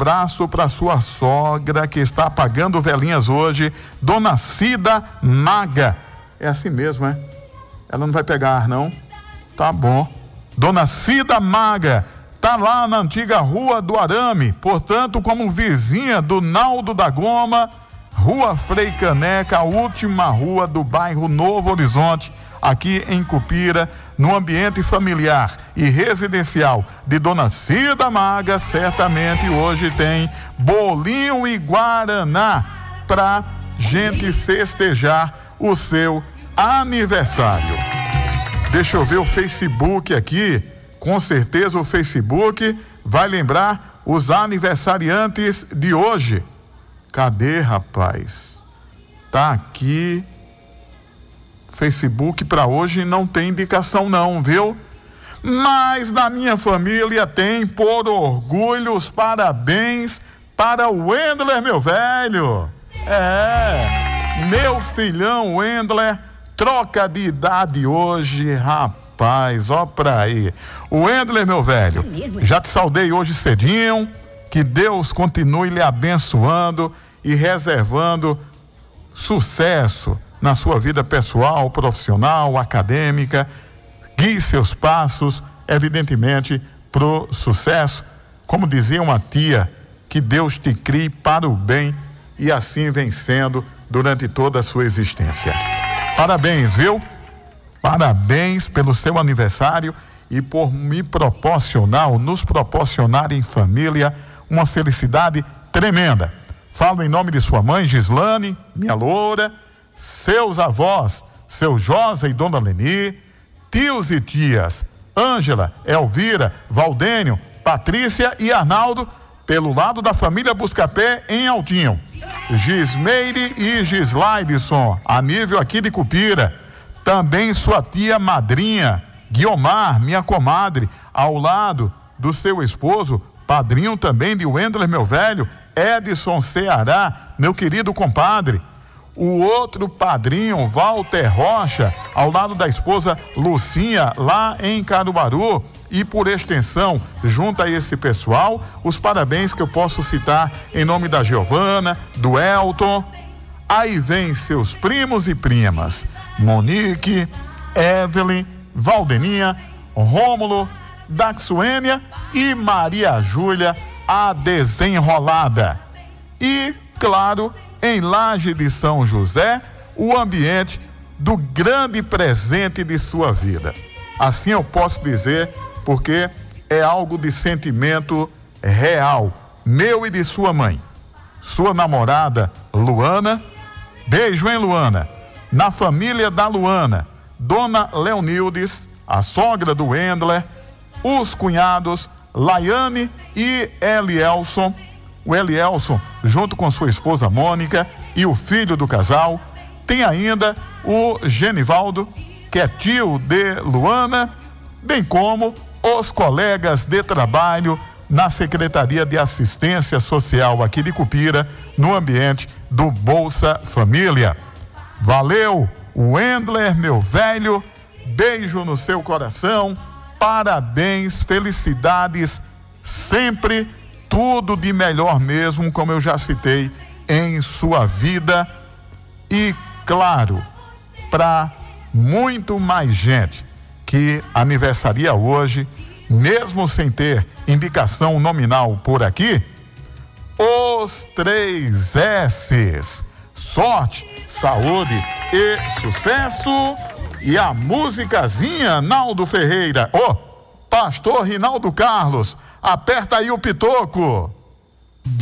abraço para sua sogra que está apagando velhinhas hoje, Dona Cida Maga. É assim mesmo, é? Ela não vai pegar ar, não? Tá bom. Dona Cida Maga tá lá na antiga Rua do Arame, portanto, como vizinha do Naldo da Goma, Rua Frei Caneca, a última rua do bairro Novo Horizonte, aqui em Cupira, no ambiente familiar e residencial de Dona Cida Maga. Certamente hoje tem bolinho e guaraná pra gente festejar o seu aniversário. Deixa eu ver o Facebook aqui. Com certeza o Facebook vai lembrar os aniversariantes de hoje. Cadê, rapaz? Tá aqui. Facebook para hoje não tem indicação não, viu? Mas na minha família tem, por orgulho, os parabéns para o Wendler, meu velho. Meu filhão Wendler troca de idade hoje, rapaz, ó pra aí. O Wendler, meu velho, já te saudei hoje cedinho, que Deus continue lhe abençoando e reservando sucesso na sua vida pessoal, profissional, acadêmica. Guie seus passos, evidentemente, pro sucesso. Como dizia uma tia, que Deus te crie para o bem e assim vem sendo durante toda a sua existência. Parabéns, viu? Parabéns pelo seu aniversário e por me proporcionar, ou nos proporcionar em família, uma felicidade tremenda. Falo em nome de sua mãe, Gislane, minha loura, seus avós, seu Josa e Dona Leni, tios e tias, Ângela, Elvira, Valdênio, Patrícia e Arnaldo, pelo lado da família Buscapé em Altinho. Gismeire e Gislaidson, a nível aqui de Cupira. Também sua tia madrinha, Guiomar, minha comadre, ao lado do seu esposo, padrinho também de Wendler, meu velho, Edson Ceará, meu querido compadre. O outro padrinho, Walter Rocha, ao lado da esposa Lucinha, lá em Caruaru. E por extensão, junto a esse pessoal, os parabéns que eu posso citar em nome da Giovana, do Elton. Aí vem seus primos e primas, Monique, Evelyn, Valdeninha, Rômulo, Daxuênia e Maria Júlia, a desenrolada. E, claro, em Laje de São José, o ambiente do grande presente de sua vida. Assim eu posso dizer, porque é algo de sentimento real, meu e de sua mãe. Sua namorada, Luana, beijo, hein, Luana? Na família da Luana, Dona Leonildes, a sogra do Wendler, os cunhados, Laiane e Elielson, o Elielson, junto com sua esposa Mônica e o filho do casal. Tem ainda o Genivaldo, que é tio de Luana, bem como os colegas de trabalho na Secretaria de Assistência Social aqui de Cupira, no ambiente do Bolsa Família. Valeu, Wendler, meu velho, beijo no seu coração, parabéns, felicidades, sempre tudo de melhor mesmo, como eu já citei, em sua vida. E, claro, para muito mais gente que aniversaria hoje, mesmo sem ter indicação nominal por aqui, os 3 S's: sorte, saúde e sucesso. E a musicazinha, Naldo Ferreira, Pastor Rinaldo Carlos, aperta aí o pitoco.